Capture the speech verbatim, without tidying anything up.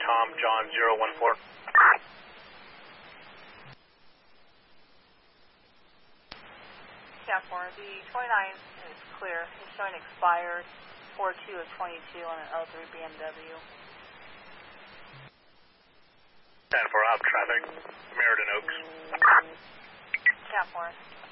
Tom John zero one four. Yeah, for the twenty-nine is clear. It's showing expired four two of twenty-two on an L three B M W. ten four, up traffic, Meriden Oaks. Yeah, for